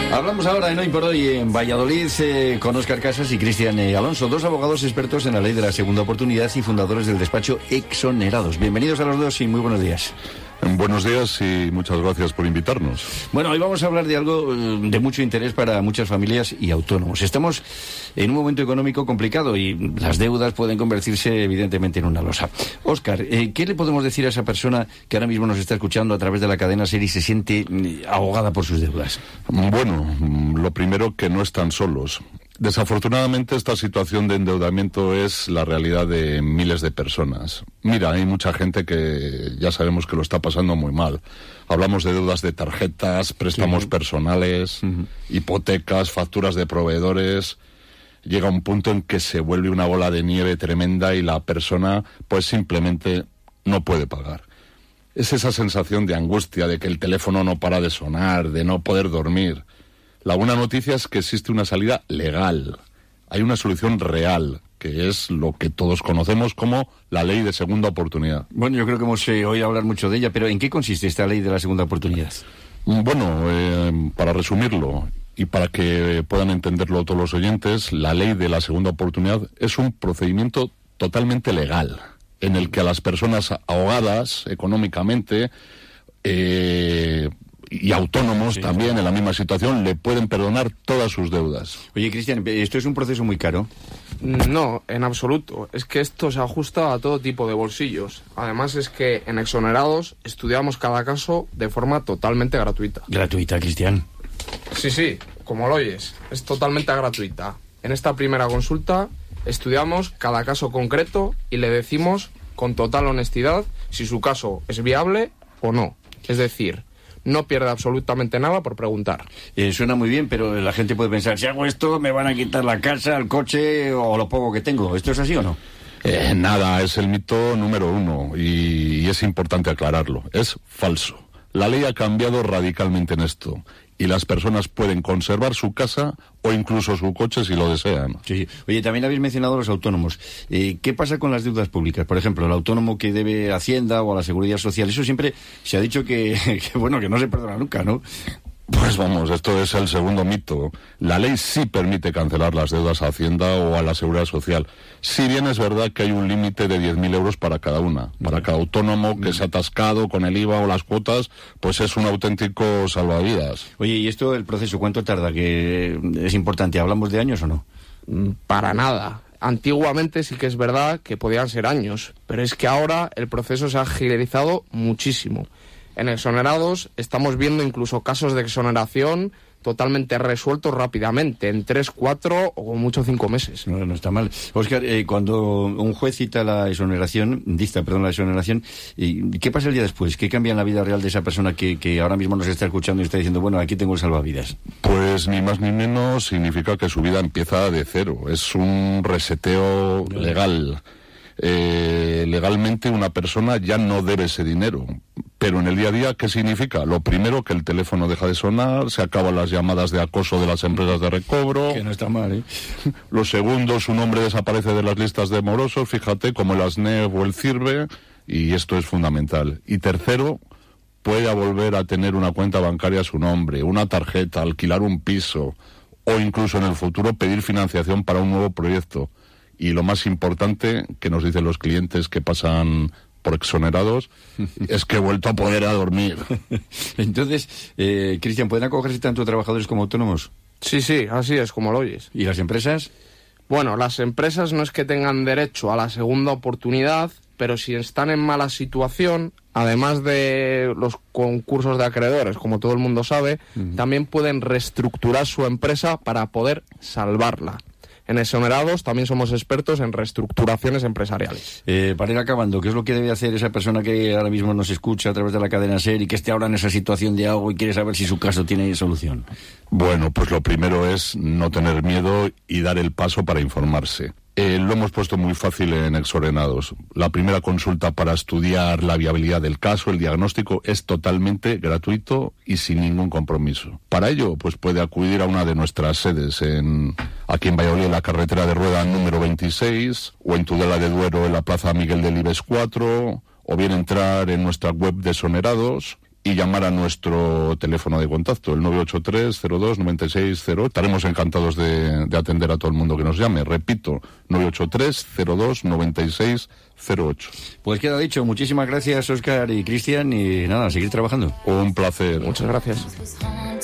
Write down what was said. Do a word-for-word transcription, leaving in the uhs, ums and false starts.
Hablamos ahora en Hoy por Hoy en Valladolid eh, con Óscar Casas y Cristian eh, Alonso, dos abogados expertos en la ley de la segunda oportunidad y fundadores del despacho Exonerados. Bienvenidos a los dos y muy buenos días. Buenos días y muchas gracias por invitarnos. Bueno, hoy vamos a hablar de algo de mucho interés para muchas familias y autónomos. Estamos en un momento económico complicado y las deudas pueden convertirse evidentemente en una losa. Óscar, eh, ¿qué le podemos decir a esa persona que ahora mismo nos está escuchando a través de la cadena SER y se siente ahogada por sus deudas? Bueno, lo primero, que no están solos. Desafortunadamente, esta situación de endeudamiento es la realidad de miles de personas. Mira, hay mucha gente que ya sabemos que lo está pasando muy mal. Hablamos de deudas de tarjetas, préstamos sí. personales, uh-huh. hipotecas, facturas de proveedores. Llega un punto en que se vuelve una bola de nieve tremenda y la persona pues simplemente no puede pagar. Es esa sensación de angustia, de que el teléfono no para de sonar, de no poder dormir. La buena noticia es que existe una salida legal. Hay una solución real, que es lo que todos conocemos como la ley de segunda oportunidad. Bueno, yo creo que hemos eh, oído hablar mucho de ella, pero ¿en qué consiste esta ley de la segunda oportunidad? Bueno, eh, para resumirlo y para que puedan entenderlo todos los oyentes, la ley de la segunda oportunidad es un procedimiento totalmente legal, en el que a las personas ahogadas económicamente eh, y autónomos sí, también en la misma situación le pueden perdonar todas sus deudas. Oye, Cristian, ¿esto es un proceso muy caro? No, en absoluto. Es que esto se ajusta a todo tipo de bolsillos. Además es que en Exonerados estudiamos cada caso de forma totalmente gratuita. ¿Gratuita, Cristian? Sí, sí, como lo oyes, es totalmente gratuita. En esta primera consulta estudiamos cada caso concreto y le decimos con total honestidad si su caso es viable o no. Es decir, no pierde absolutamente nada por preguntar. Eh, suena muy bien, pero la gente puede pensar, si hago esto me van a quitar la casa, el coche o lo poco que tengo. ¿Esto es así o no? Eh, nada, es el mito número uno y, y es importante aclararlo. Es falso. La ley ha cambiado radicalmente en esto y las personas pueden conservar su casa o incluso su coche si lo desean. Sí. Oye, también habéis mencionado a los autónomos. Eh, ¿Qué pasa con las deudas públicas? Por ejemplo, el autónomo que debe a Hacienda o a la Seguridad Social. Eso siempre se ha dicho que, que bueno, que no se perdona nunca, ¿no? Pues vamos, esto es el segundo mito. La ley sí permite cancelar las deudas a Hacienda o a la Seguridad Social. Si bien es verdad que hay un límite de diez mil euros para cada una. Para cada autónomo que se ha atascado con el I V A o las cuotas, pues es un auténtico salvavidas. Oye, ¿y esto, el proceso, cuánto tarda? Que es importante. ¿Hablamos de años o no? Para nada. Antiguamente sí que es verdad que podían ser años, pero es que ahora el proceso se ha agilizado muchísimo. En Exonerados estamos viendo incluso casos de exoneración totalmente resueltos rápidamente, en tres, cuatro o mucho cinco meses. No, no está mal. Óscar, eh, cuando un juez cita la exoneración, dicta, perdón, la exoneración, ¿qué pasa el día después? ¿Qué cambia en la vida real de esa persona que, que ahora mismo nos está escuchando y está diciendo, bueno, aquí tengo el salvavidas? Pues ni más ni menos significa que su vida empieza de cero. Es un reseteo legal. Eh, legalmente una persona ya no debe ese dinero. Pero en el día a día, ¿qué significa? Lo primero, que el teléfono deja de sonar, se acaban las llamadas de acoso de las empresas de recobro. Que no está mal, ¿eh? Lo segundo, su nombre desaparece de las listas de morosos, fíjate, como el ASNEF o el CIRBE, y esto es fundamental. Y tercero, puede volver a tener una cuenta bancaria a su nombre, una tarjeta, alquilar un piso, o incluso en el futuro pedir financiación para un nuevo proyecto. Y lo más importante, que nos dicen los clientes que pasan por Exonerados, es que he vuelto a poder a dormir. Entonces, eh, Cristian, ¿pueden acogerse tanto trabajadores como autónomos? Sí, sí, así es, como lo oyes. ¿Y las empresas? Bueno, las empresas no es que tengan derecho a la segunda oportunidad, pero si están en mala situación, además de los concursos de acreedores, como todo el mundo sabe, uh-huh. también pueden reestructurar su empresa para poder salvarla. En Exonerados también somos expertos en reestructuraciones empresariales. Eh, para ir acabando, ¿qué es lo que debe hacer esa persona que ahora mismo nos escucha a través de la cadena SER y que esté ahora en esa situación de ahogo y quiere saber si su caso tiene solución? Bueno, pues lo primero es no tener miedo y dar el paso para informarse. Eh, lo hemos puesto muy fácil en Exonerados. La primera consulta para estudiar la viabilidad del caso, el diagnóstico, es totalmente gratuito y sin ningún compromiso. Para ello, pues puede acudir a una de nuestras sedes, en aquí en Valladolid, en la carretera de Rueda número veintiséis, o en Tudela de Duero, en la plaza Miguel Delibes cuatro, o bien entrar en nuestra web de Exonerados y llamar a nuestro teléfono de contacto, el nueve ocho tres cero dos nueve seis cero. Estaremos encantados de, de atender a todo el mundo que nos llame. Repito, nueve ocho tres cero dos nueve seis cero ocho. Pues queda dicho. Muchísimas gracias, Óscar y Cristian, y nada, a seguir trabajando. Un placer. Muchas gracias.